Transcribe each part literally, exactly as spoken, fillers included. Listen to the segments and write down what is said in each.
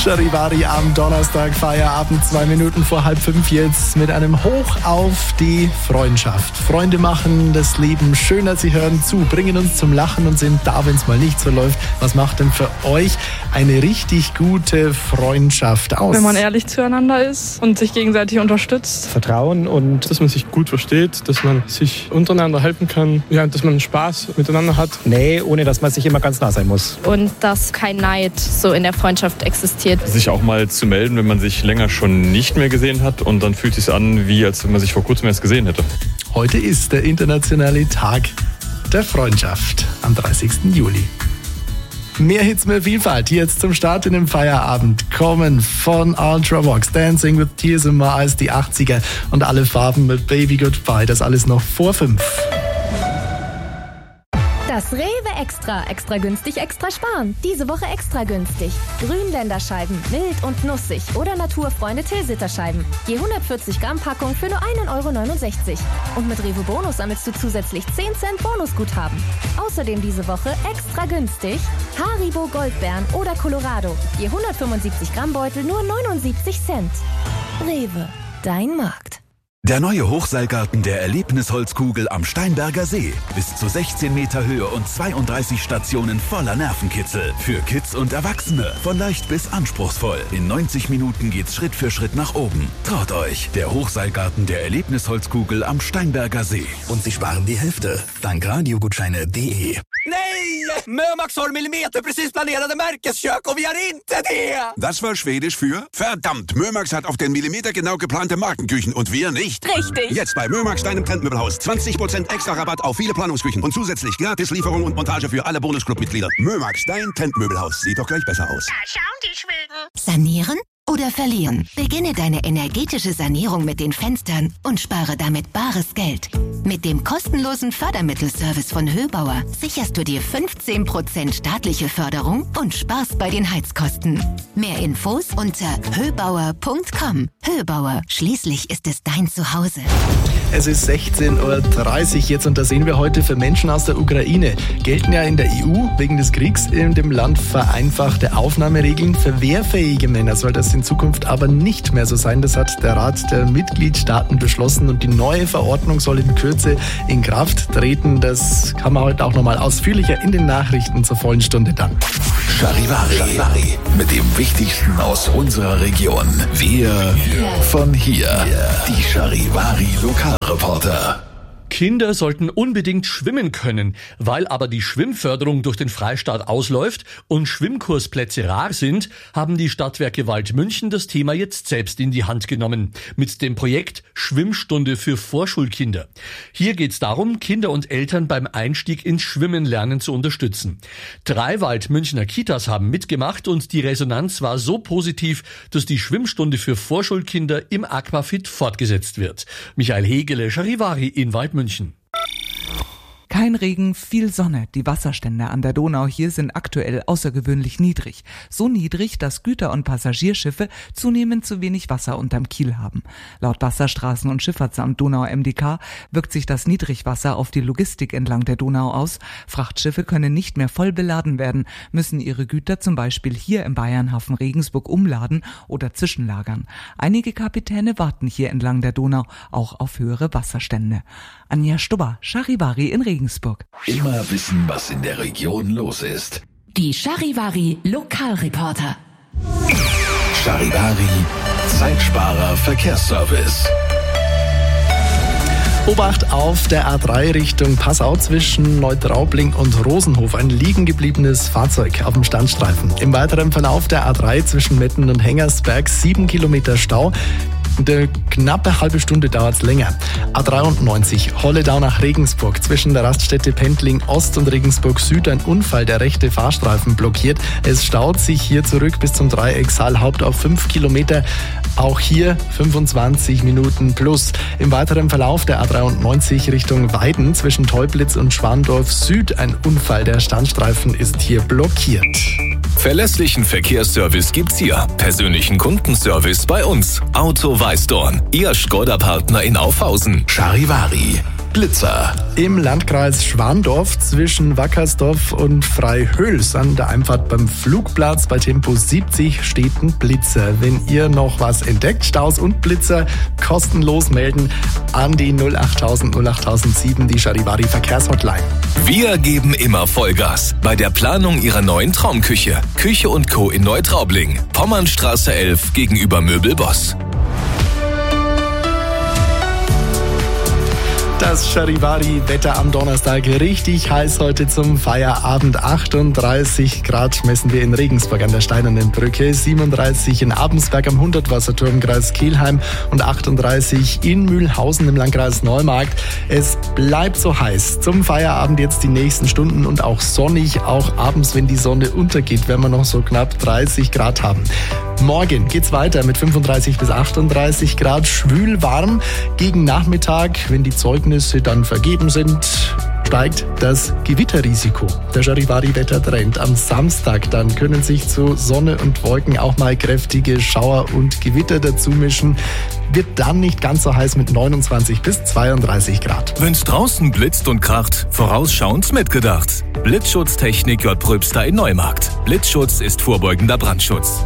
Charivari am Donnerstag, Feierabend, zwei Minuten vor halb fünf jetzt mit einem Hoch auf die Freundschaft. Freunde machen das Leben schöner, sie hören zu, bringen uns zum Lachen und sind da, wenn es mal nicht so läuft. Was macht denn für euch eine richtig gute Freundschaft aus? Wenn man ehrlich zueinander ist und sich gegenseitig unterstützt. Vertrauen und dass man sich gut versteht, dass man sich untereinander helfen kann, ja, dass man Spaß miteinander hat. Nee, ohne dass man sich immer ganz nah sein muss. Und dass kein Neid so in der Freundschaft existiert. Sich auch mal zu melden, wenn man sich länger schon nicht mehr gesehen hat und dann fühlt es sich an, wie als wenn man sich vor kurzem erst gesehen hätte. Heute ist der internationale Tag der Freundschaft am dreißigsten Juli. Mehr Hits, mehr Vielfalt. Jetzt zum Start in den Feierabend kommen von Ultravox, Dancing with Tears in My Eyes, die achtziger und alle Farben mit Baby Goodbye. Das alles noch vor fünf. Das Rewe Extra. Extra günstig, extra sparen. Diese Woche extra günstig. Grünländerscheiben, mild und nussig oder Naturfreunde Tilsiterscheiben. Je hundertvierzig Gramm Packung für nur ein Euro neunundsechzig. Und mit Rewe Bonus sammelst du zusätzlich zehn Cent Bonusguthaben. Außerdem diese Woche extra günstig Haribo Goldbeeren oder Colorado. Je hundertfünfundsiebzig Gramm Beutel nur neunundsiebzig Cent. Rewe, dein Markt. Der neue Hochseilgarten der Erlebnisholzkugel am Steinberger See. Bis zu sechzehn Meter Höhe und zweiunddreißig Stationen voller Nervenkitzel. Für Kids und Erwachsene. Von leicht bis anspruchsvoll. In neunzig Minuten geht's Schritt für Schritt nach oben. Traut euch. Der Hochseilgarten der Erlebnisholzkugel am Steinberger See. Und Sie sparen die Hälfte. Dank Radiogutscheine punkt de. Nej! Mömax har millimeter precis planerade Märkeskök och vi har inte det! Das war Schwedisch für verdammt, Mömax hat auf den Millimeter genau geplante Markenküchen und wir nicht. Richtig. Jetzt bei Mömax, deinem Trendmöbelhaus. zwanzig Prozent extra Rabatt auf viele Planungsküchen und zusätzlich gratis Lieferung und Montage für alle Bonusclub-Mitglieder. Mömax, dein Trendmöbelhaus. Sieht doch gleich besser aus. Da schauen die Schweden. Sanieren oder verlieren? Beginne deine energetische Sanierung mit den Fenstern und spare damit bares Geld. Mit dem kostenlosen Fördermittelservice von Höbauer sicherst du dir fünfzehn Prozent staatliche Förderung und sparst bei den Heizkosten. Mehr Infos unter höbauer punkt com. Höbauer, schließlich ist es dein Zuhause. Es ist sechzehn Uhr dreißig jetzt und da sehen wir heute für Menschen aus der Ukraine. Gelten ja in der E U wegen des Kriegs in dem Land vereinfachte Aufnahmeregeln. Für wehrfähige Männer soll das in Zukunft aber nicht mehr so sein. Das hat der Rat der Mitgliedstaaten beschlossen und die neue Verordnung soll in Kürze in Kraft treten. Das kann man heute auch nochmal ausführlicher in den Nachrichten zur vollen Stunde dann. Charivari, Charivari. Mit dem Wichtigsten aus unserer Region. Wir von hier. Die Charivari Lokalreporter. Kinder sollten unbedingt schwimmen können. Weil aber die Schwimmförderung durch den Freistaat ausläuft und Schwimmkursplätze rar sind, haben die Stadtwerke Waldmünchen das Thema jetzt selbst in die Hand genommen. Mit dem Projekt Schwimmstunde für Vorschulkinder. Hier geht es darum, Kinder und Eltern beim Einstieg ins Schwimmen lernen zu unterstützen. Drei Waldmünchner Kitas haben mitgemacht und die Resonanz war so positiv, dass die Schwimmstunde für Vorschulkinder im Aquafit fortgesetzt wird. Michael Hegele, Charivari in Waldmünchen. Kein Regen, viel Sonne. Die Wasserstände an der Donau hier sind aktuell außergewöhnlich niedrig. So niedrig, dass Güter- und Passagierschiffe zunehmend zu wenig Wasser unterm Kiel haben. Laut Wasserstraßen- und Schifffahrtsamt Donau M D K wirkt sich das Niedrigwasser auf die Logistik entlang der Donau aus. Frachtschiffe können nicht mehr voll beladen werden, müssen ihre Güter zum Beispiel hier im Bayernhafen Regensburg umladen oder zwischenlagern. Einige Kapitäne warten hier entlang der Donau auch auf höhere Wasserstände. Anja Stubber, Charivari in Regensburg. Immer wissen, was in der Region los ist. Die Charivari Lokalreporter. Charivari Zeitsparer Verkehrsservice. Obacht auf der A drei Richtung Passau zwischen Neutraubling und Rosenhof. Ein liegen gebliebenes Fahrzeug auf dem Standstreifen. Im weiteren Verlauf der A drei zwischen Metten und Hengersberg sieben Kilometer Stau. Eine knappe halbe Stunde dauert es länger. A dreiundneunzig Holledau nach Regensburg. Zwischen der Raststätte Pendling Ost und Regensburg Süd ein Unfall. Der rechte Fahrstreifen blockiert. Es staut sich hier zurück bis zum Dreieck Saalhaupt auf fünf Kilometer. Auch hier fünfundzwanzig Minuten plus. Im weiteren Verlauf der A dreiundneunzig Richtung Weiden zwischen Teublitz und Schwandorf Süd ein Unfall. Der Standstreifen ist hier blockiert. Verlässlichen Verkehrsservice gibt's hier. Persönlichen Kundenservice bei uns. Auto Weißdorn, Ihr Skoda-Partner in Aufhausen. Charivari Blitzer. Im Landkreis Schwandorf zwischen Wackersdorf und Freihöls an der Einfahrt beim Flugplatz bei Tempo siebzig steht ein Blitzer. Wenn ihr noch was entdeckt, Staus und Blitzer, kostenlos melden an die null achttausend null achttausendsieben, die Charivari Verkehrshotline. Wir geben immer Vollgas bei der Planung Ihrer neuen Traumküche. Küche und Co. in Neutraubling. Pommernstraße elf gegenüber Möbelboss. Das Charivari-Wetter am Donnerstag richtig heiß heute zum Feierabend. achtunddreißig Grad messen wir in Regensburg an der Steinernen Brücke, siebenunddreißig in Abensberg am Hundertwasserturm im Kreis Kelheim und achtunddreißig in Mühlhausen im Landkreis Neumarkt. Es bleibt so heiß zum Feierabend jetzt die nächsten Stunden und auch sonnig. Auch abends, wenn die Sonne untergeht, werden wir noch so knapp dreißig Grad haben. Morgen geht's weiter mit fünfunddreißig bis achtunddreißig Grad, schwül warm. Gegen Nachmittag, wenn die Zeugnisse dann vergeben sind, steigt das Gewitterrisiko. Der Charivari-Wettertrend am Samstag, dann können sich zu Sonne und Wolken auch mal kräftige Schauer und Gewitter dazu mischen. Wird dann nicht ganz so heiß mit neunundzwanzig bis zweiunddreißig Grad. Wenn's draußen blitzt und kracht, vorausschauend mitgedacht. Blitzschutztechnik J. Pröbster in Neumarkt. Blitzschutz ist vorbeugender Brandschutz.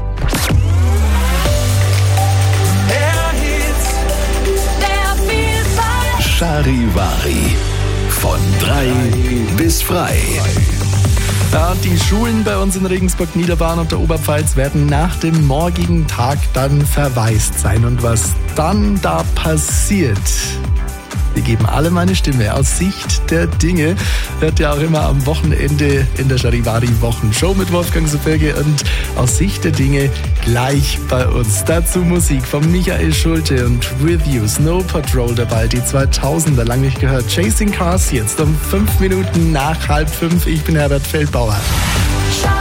Charivari. Von drei bis frei. Ja, die Schulen bei uns in Regensburg, Niederbayern und der Oberpfalz werden nach dem morgigen Tag dann verwaist sein. Und was dann da passiert, wir geben alle meine Stimme aus Sicht der Dinge. Hört ja auch immer am Wochenende in der Charivari-Wochenshow mit Wolfgang Subirge und aus Sicht der Dinge gleich bei uns. Dazu Musik von Michael Schulte und With You, Snow Patrol dabei, die zweitausender, lang nicht gehört. Chasing Cars jetzt um fünf Minuten nach halb fünf. Ich bin Herbert Feldbauer.